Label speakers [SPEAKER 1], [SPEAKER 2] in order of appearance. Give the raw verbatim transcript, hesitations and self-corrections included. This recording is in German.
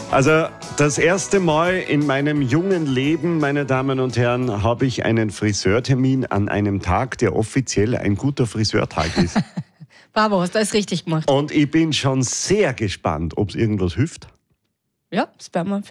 [SPEAKER 1] Also das erste Mal in meinem jungen Leben, meine Damen und Herren, habe ich einen Friseurtermin an einem Tag, der offiziell ein guter Friseurtag ist.
[SPEAKER 2] Bravo, hast du alles richtig gemacht.
[SPEAKER 1] Und ich bin schon sehr gespannt, ob es irgendwas hilft.
[SPEAKER 2] Ja, das werden wir